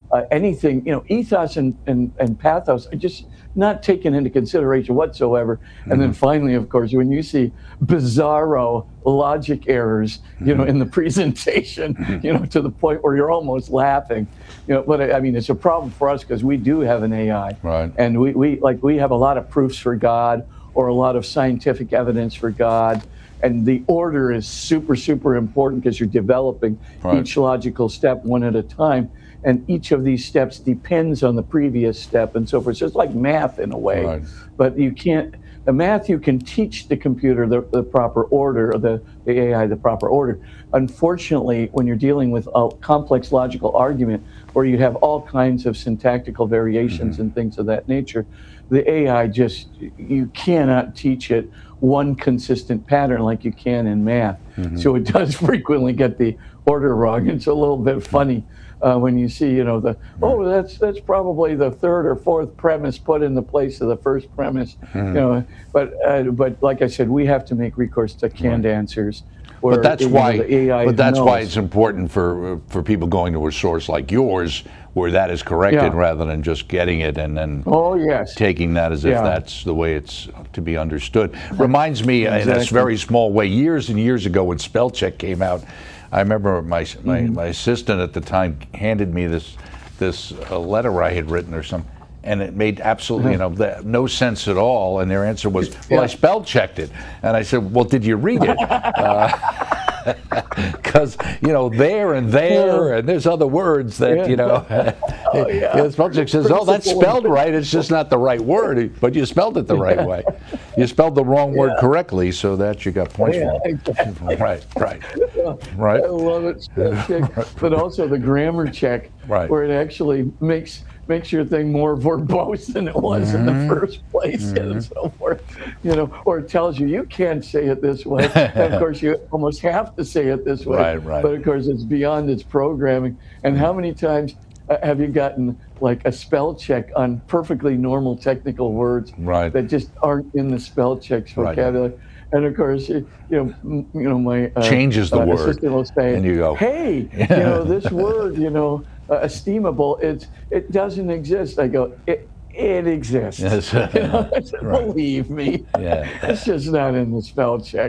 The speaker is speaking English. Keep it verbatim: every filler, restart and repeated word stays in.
uh, anything, you know, ethos and, and, and pathos are just not taken into consideration whatsoever. And Mm-hmm. then finally, of course, when you see bizarro logic errors, you know, Mm-hmm. in the presentation, Mm-hmm. you know, to the point where you're almost laughing, you know, but I mean, it's a problem for us because we do have an A I. Right. And we, we, like, we have a lot of proofs for God or a lot of scientific evidence for God. And the order is super, super important because you're developing Right. each logical step one at a time. And each of these steps depends on the previous step and so forth. So it's like math in a way, Right. but you can't, the math, you can teach the computer the, the proper order, or the, the A I the proper order. Unfortunately, when you're dealing with a complex logical argument where you have all kinds of syntactical variations Mm-hmm. and things of that nature, the A I just, you cannot teach it one consistent pattern like you can in math. Mm-hmm. So it does frequently get the order wrong. It's a little bit funny uh, when you see, you know, the, oh, that's that's probably the third or fourth premise put in the place of the first premise. Mm-hmm. You know, but uh, but like I said, we have to make recourse to canned Right. answers. Where, But that's you know, why. the A I But that's knows. why it's important for for people going to a source like yours, where that is corrected, Yeah. rather than just getting it and then Oh yes. taking that as if Yeah. that's the way it's to be understood. Reminds me, in a Exactly. very small way, years and years ago when spell check came out, I remember my my, Mm-hmm. my assistant at the time handed me this this uh, letter I had written or something, and it made absolutely, you know, th- no sense at all. And their answer was, "Well, Yeah. I spell checked it," and I said, "Well, did you read it?" Because you know, there and there, Yeah. and there's other words that Yeah. you know. Oh, yeah. The spell check says, "Oh, that's Principle. spelled right. It's just not the right word, but you spelled it the right way. You spelled the wrong word Yeah. correctly, so that you got points Yeah, for it." exactly. Right, right, right. I love it, spell check, but also the grammar check, Right. where it actually makes makes your thing more verbose than it was in Mm-hmm. the first place, and so forth. You know, or it tells you you can't say it this way. And of course, you almost have to say it this way. Right, right. But of course, it's beyond its programming. And how many times uh, have you gotten like a spell check on perfectly normal technical words Right. that just aren't in the spell check's Right. vocabulary? And of course, you know, m- you know, my uh, Changes the uh, word, assistant will say, and you go, "Hey, you know, this word, you know, uh, esteemable, it's it doesn't exist." I go, "It it exists." Yes. You know, I said, Right. believe me, Yeah. it's just not in the spell check.